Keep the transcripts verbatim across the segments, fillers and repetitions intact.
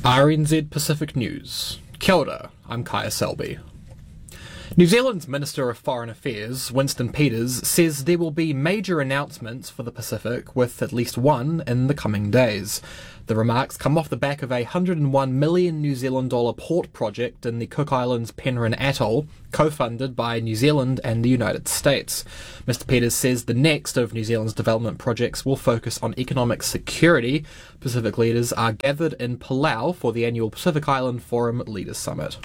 R N Z Pacific News. Kia ora, I'm Kaya Selby. New Zealand's Minister of Foreign Affairs, Winston Peters, says there will be major announcements for the Pacific, with at least one in the coming days. The remarks come off the back of a one hundred and one million New Zealand dollar port project in the Cook Islands Penrhyn Atoll, co-funded by New Zealand and the United States. Mister Peters says the next of New Zealand's development projects will focus on economic security. Pacific leaders are gathered in Palau for the annual Pacific Island Forum Leaders Summit.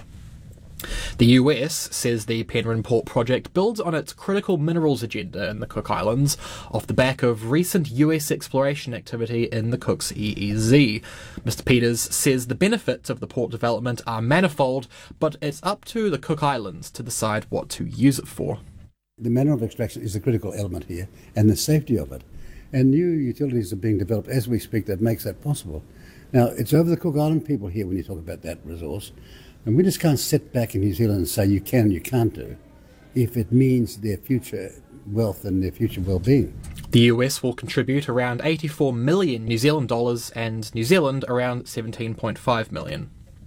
The U S says the Penrhyn Port project builds on its critical minerals agenda in the Cook Islands off the back of recent U S exploration activity in the Cook's E E Z. Mister Peters says the benefits of the port development are manifold, but it's up to the Cook Islands to decide what to use it for. The mineral extraction is a critical element here, and the safety of it. And new utilities are being developed as we speak that makes that possible. Now, it's over the Cook Island people here when you talk about that resource. And we just can't sit back in New Zealand and say you can and you can't do if it means their future wealth and their future well-being. The U S will contribute around eighty-four million New Zealand dollars and New Zealand around seventeen point five million.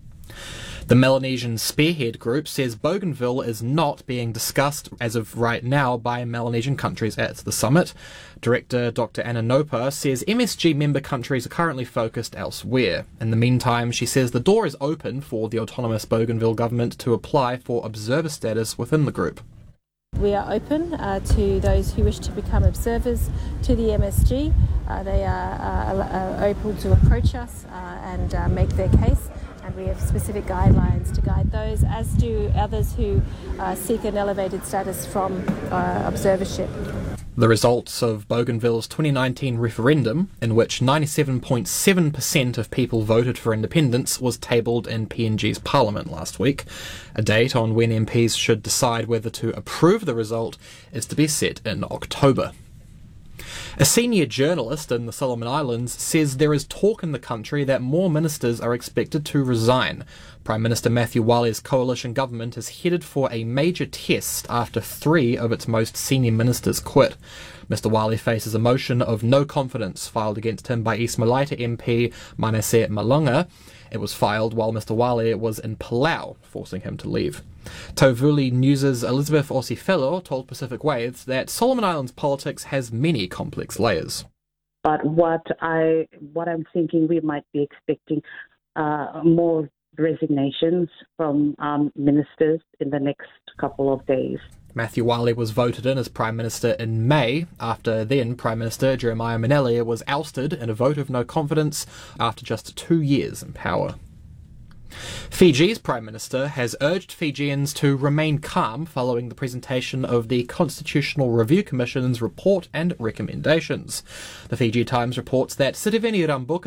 The Melanesian Spearhead Group says Bougainville is not being discussed as of right now by Melanesian countries at the summit. Director Doctor Anna Nopa says M S G member countries are currently focused elsewhere. In the meantime, she says the door is open for the autonomous Bougainville government to apply for observer status within the group. We are open uh, to those who wish to become observers to the M S G. Uh, they are uh, able to approach us uh, and uh, make their case. And we have specific guidelines to guide those, as do others who uh, seek an elevated status from uh, observership. The results of Bougainville's twenty nineteen referendum, in which ninety-seven point seven percent of people voted for independence, was tabled in P N G's parliament last week. A date on when M Ps should decide whether to approve the result is to be set in October. A senior journalist in the Solomon Islands says there is talk in the country that more ministers are expected to resign. Prime Minister Matthew Wale's coalition government is headed for a major test after three of its most senior ministers quit. Mister Wale faces a motion of no confidence filed against him by East Malaita M P Manasseh Malonga. It was filed while Mister Wale was in Palau, forcing him to leave. Tauvuli News' Elizabeth Osifello told Pacific Waves that Solomon Islands politics has many complex layers. But what, I, what I'm thinking, we might be expecting uh, more resignations from um, ministers in the next couple of days. Matthew Wale was voted in as Prime Minister in May, after then Prime Minister Jeremiah Manele was ousted in a vote of no confidence after just two years in power. Fiji's Prime Minister has urged Fijians to remain calm following the presentation of the Constitutional Review Commission's report and recommendations. The Fiji Times reports that Sitiveni Rabuka